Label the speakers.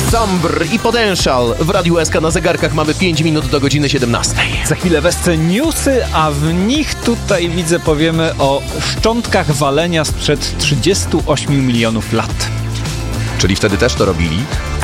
Speaker 1: Zambr i Potential w Radiu SK. Na zegarkach mamy 5 minut do godziny 17.
Speaker 2: Za chwilę Wesce newsy, a w nich tutaj widzę powiemy o szczątkach walenia sprzed 38 milionów lat.
Speaker 1: Czyli wtedy też to robili?